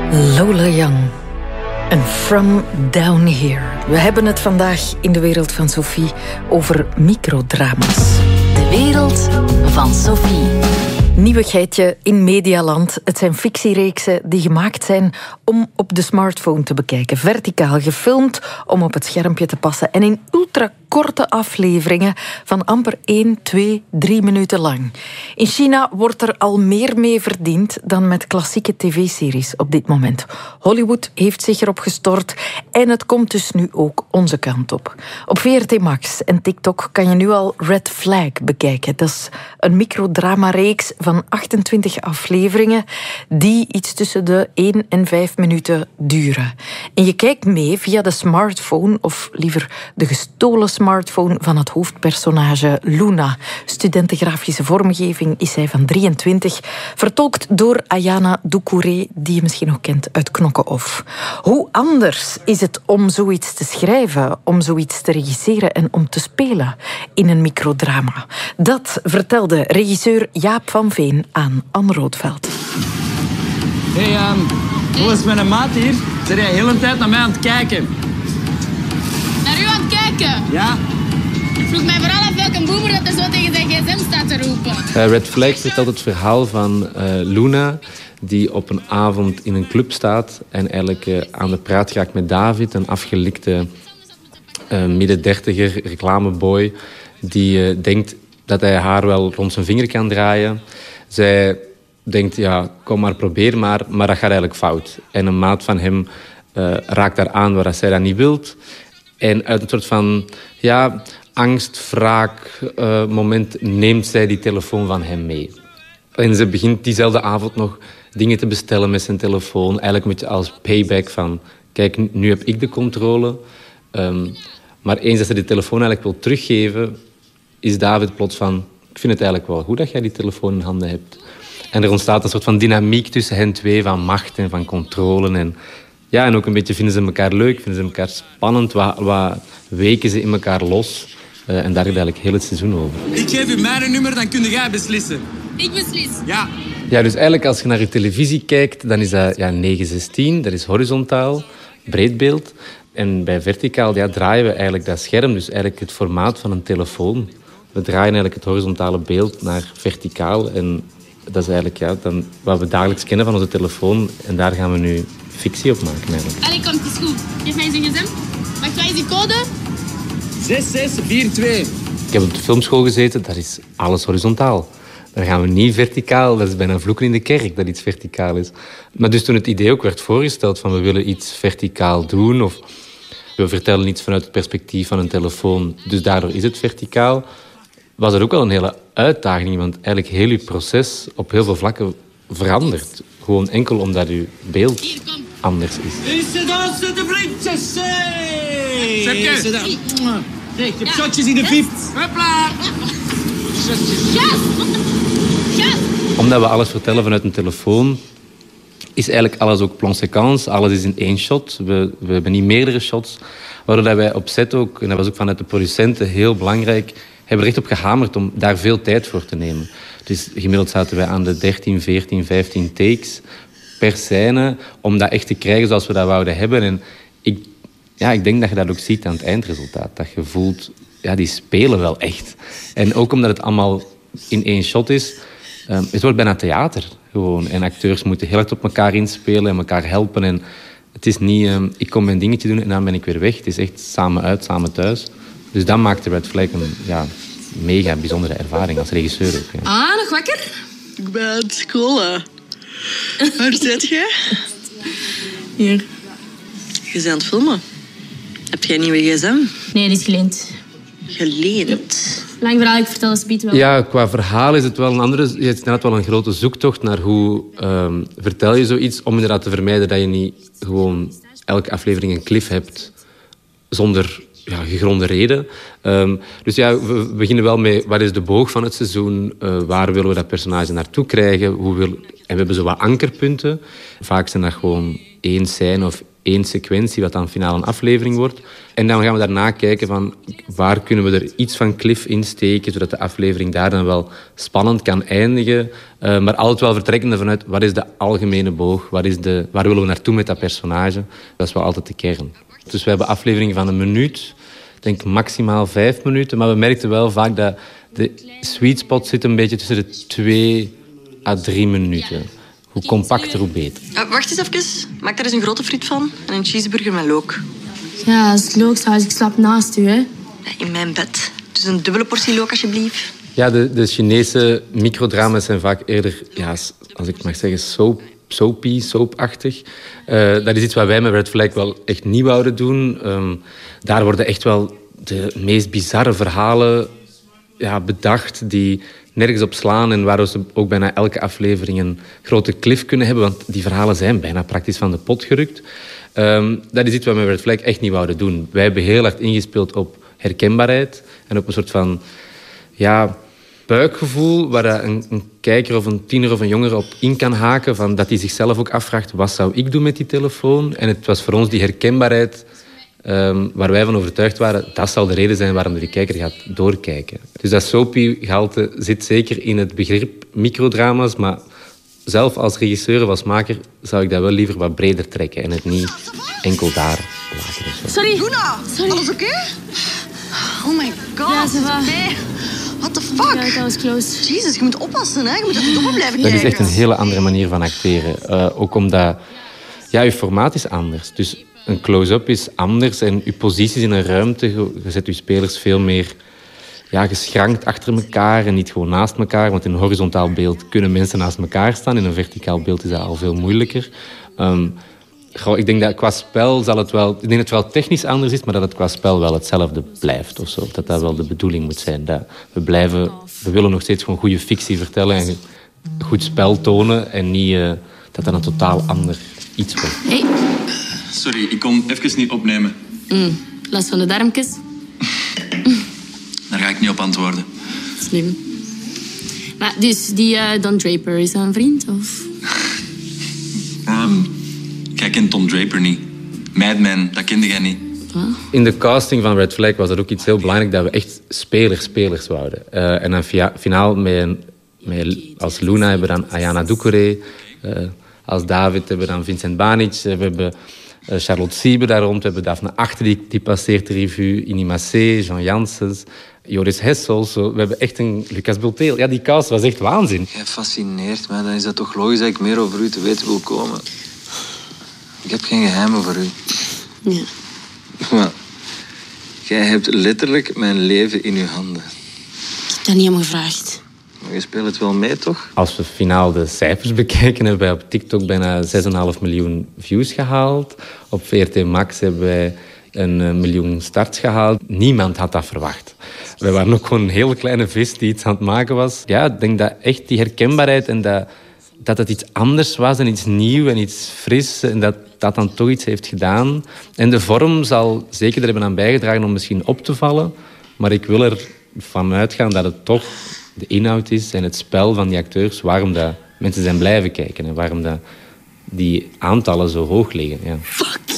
Lola Young en From Down Here. We hebben het vandaag in de wereld van Sophie over microdrama's. De wereld van Sophie. Nieuwigheidje in Medialand. Het zijn fictiereeksen die gemaakt zijn om op de smartphone te bekijken. Verticaal gefilmd om op het schermpje te passen. En in ultrakorte afleveringen van amper 1, 2, 3 minuten lang. In China wordt er al meer mee verdiend dan met klassieke tv-series op dit moment. Hollywood heeft zich erop gestort en het komt dus nu ook onze kant op. Op VRT Max en TikTok kan je nu al Red Flag bekijken. Dat is een microdrama-reeks van 28 afleveringen die iets tussen de 1 en 5 minuten duren. En je kijkt mee via de smartphone, of liever de gestolen smartphone van het hoofdpersonage Luna. Studenten grafische vormgeving is zij van 23, vertolkt door Ayana Doucouré, die je misschien nog kent uit Knokke-Off. Hoe anders is het om zoiets te schrijven, om zoiets te regisseren en om te spelen in een microdrama? Dat vertelde regisseur Jaap van Veen aan Anne Roodveld. Hey, hoe is mijn maat hier? Zijn jij de hele tijd naar mij aan het kijken? Naar u aan het kijken? Ja. Ik vroeg mij vooral af welke boemer dat er zo tegen zijn gsm staat te roepen. Red Flag vertelt het verhaal van Luna, die op een avond in een club staat en eigenlijk aan de praat gaat met David, een afgelikte midden-dertiger reclameboy, die denkt dat hij haar wel rond zijn vinger kan draaien. Zij denkt, ja, kom maar, probeer maar dat gaat eigenlijk fout. En een maat van hem raakt daar aan waar zij dat niet wilt. En uit een soort van angst, wraak moment neemt zij die telefoon van hem mee. En ze begint diezelfde avond nog dingen te bestellen met zijn telefoon. Eigenlijk een beetje als payback van, kijk, nu heb ik de controle. Maar eens dat ze die telefoon eigenlijk wil teruggeven, is David plots van, ik vind het eigenlijk wel goed dat jij die telefoon in handen hebt. En er ontstaat een soort van dynamiek tussen hen twee, van macht en van controle. En ook een beetje vinden ze elkaar leuk, vinden ze elkaar spannend. Wat weken ze in elkaar los. En daar gaat eigenlijk heel het seizoen over. Ik geef u mijn nummer, dan kun jij beslissen. Ik beslis. Ja. Ja, dus eigenlijk als je naar je televisie kijkt, dan is dat 9:16. Dat is horizontaal, breedbeeld. En bij verticaal draaien we eigenlijk dat scherm, dus eigenlijk het formaat van een telefoon. We draaien eigenlijk het horizontale beeld naar verticaal. En dat is eigenlijk dan wat we dagelijks kennen van onze telefoon. En daar gaan we nu fictie op maken eigenlijk. Allee, komt, het is goed. Geef mij eens een gsm. Wacht, wat is die code? 6642. Ik heb op de filmschool gezeten, daar is alles horizontaal. Daar gaan we niet verticaal. Dat is bijna vloeken in de kerk dat iets verticaal is. Maar dus toen het idee ook werd voorgesteld van we willen iets verticaal doen, of we vertellen iets vanuit het perspectief van een telefoon, dus daardoor is het verticaal, was er ook wel een hele uitdaging, want eigenlijk heel je proces op heel veel vlakken verandert. Gewoon enkel omdat je beeld anders is. Is het als de vriendjes? Sepke! Kijk, je hebt shotjes in de vip. Hopla! Omdat we alles vertellen vanuit een telefoon, is eigenlijk alles ook plan séquence. Alles is in één shot. We hebben niet meerdere shots. Waardoor wij op set ook, en dat was ook vanuit de producenten heel belangrijk, hebben er echt op gehamerd om daar veel tijd voor te nemen. Dus gemiddeld zaten wij aan de 13, 14, 15 takes per scène om dat echt te krijgen zoals we dat wouden hebben. En ik denk dat je dat ook ziet aan het eindresultaat. Dat je voelt, die spelen wel echt. En ook omdat het allemaal in één shot is, het wordt bijna theater gewoon. En acteurs moeten heel hard op elkaar inspelen en elkaar helpen. En het is niet, ik kom mijn dingetje doen en dan ben ik weer weg. Het is echt samen uit, samen thuis. Dus dat maakt de Red Flag een mega bijzondere ervaring als regisseur ook. Ja. Ah, nog wakker? Ik ben aan het scrollen. Waar zit jij? Hier. Je bent aan het filmen. Heb jij een nieuwe gsm? Nee, die is geleend. Geleend? Lang verhaal, ik vertel het wel. Ja, qua verhaal is het wel een andere. Het is inderdaad wel een grote zoektocht naar hoe vertel je zoiets om inderdaad te vermijden dat je niet gewoon elke aflevering een cliff hebt zonder gegronde reden. Dus we beginnen wel met wat is de boog van het seizoen, waar willen we dat personage naartoe krijgen, en we hebben zo wat ankerpunten. Vaak zijn dat gewoon 1 scène of één sequentie, wat dan finaal een aflevering wordt. En dan gaan we daarna kijken van waar kunnen we er iets van cliff in steken, zodat de aflevering daar dan wel spannend kan eindigen. Maar altijd wel vertrekkende vanuit wat is de algemene boog, waar willen we naartoe met dat personage. Dat is wel altijd de kern. Dus we hebben afleveringen van 1 minuut, ik denk maximaal 5 minuten. Maar we merkten wel vaak dat de sweet spot zit een beetje tussen de 2 à 3 minuten. Hoe compacter, hoe beter. Wacht eens even. Maak daar eens een grote friet van en een cheeseburger met look. Ja, als het looksaus, ik slaap naast u, hè. Ja, in mijn bed. Dus een dubbele portie look, alsjeblieft. Ja, de Chinese microdrama's zijn vaak eerder, ja, als ik het mag zeggen, soapachtig. Dat is iets wat wij met Red Flag wel echt niet wouden doen. Daar worden echt wel de meest bizarre verhalen bedacht die nergens op slaan en waar we ook bijna elke aflevering een grote cliff kunnen hebben, want die verhalen zijn bijna praktisch van de pot gerukt. Dat is iets wat we met Red Flag echt niet wouden doen. Wij hebben heel hard ingespeeld op herkenbaarheid en op een soort van buikgevoel waar een kijker of een tiener of een jongere op in kan haken, van dat hij zichzelf ook afvraagt, wat zou ik doen met die telefoon? En het was voor ons die herkenbaarheid waar wij van overtuigd waren, dat zal de reden zijn waarom de kijker gaat doorkijken. Dus dat soapy-gehalte zit zeker in het begrip microdrama's, maar zelf als regisseur of als maker zou ik dat wel liever wat breder trekken en het niet enkel daar laten. Sorry. Luna, alles oké? Oh my god. Ja, ze va. Nee. What the fuck? Ja, dat was close. Jezus, je moet oppassen, hè. Je moet het doppen blijven Dat kijken. is echt een hele andere manier van acteren. Ook omdat je formaat is anders. Dus een close-up is anders en je posities in een ruimte, je zet je spelers veel meer geschrankt achter elkaar en niet gewoon naast elkaar. Want in een horizontaal beeld kunnen mensen naast elkaar staan. In een verticaal beeld is dat al veel moeilijker. Ik denk dat qua spel zal het wel... Ik denk dat het wel technisch anders is, maar dat het qua spel wel hetzelfde blijft. Of zo. Dat wel de bedoeling moet zijn. Dat we willen nog steeds gewoon goede fictie vertellen en goed spel tonen. En niet dat dat een totaal ander iets wordt. Hey. Sorry, ik kon even niet opnemen. Last van de darmkes? Daar ga ik niet op antwoorden. Slim. Maar dus die Don Draper, is dat een vriend? Of? Jij kent Don Draper niet. Madman, dat kende jij niet. In de casting van Red Flag was dat ook iets heel belangrijk, dat we echt spelers wouden. En dan finaal als Luna hebben we dan Ayana Doucouré. Als David hebben we dan Vincent Banic. We hebben Charlotte Siebe daar rond. We hebben Daphne Achter, die passeert de revue. Innie Massé, Jean Janssens, Joris Hessels. We hebben echt een Lucas Bulteel. Ja, die cast was echt waanzin. Jij fascineert mij. Dan is dat toch logisch dat ik meer over u te weten wil komen. Ik heb geen geheimen voor u. Ja. Maar jij hebt letterlijk mijn leven in uw handen. Ik heb dat niet om gevraagd. Maar je speelt het wel mee, toch? Als we finaal de cijfers bekijken, hebben wij op TikTok bijna 6,5 miljoen views gehaald. Op VRT Max hebben wij 1 miljoen starts gehaald. Niemand had dat verwacht. We waren ook gewoon een hele kleine vis die iets aan het maken was. Ja, ik denk dat echt die herkenbaarheid en dat het iets anders was en iets nieuw en iets fris en dat dan toch iets heeft gedaan. En de vorm zal zeker er hebben aan bijgedragen om misschien op te vallen. Maar ik wil ervan uitgaan dat het toch de inhoud is en het spel van die acteurs, waarom dat mensen zijn blijven kijken en waarom dat die aantallen zo hoog liggen. Ja. Fuck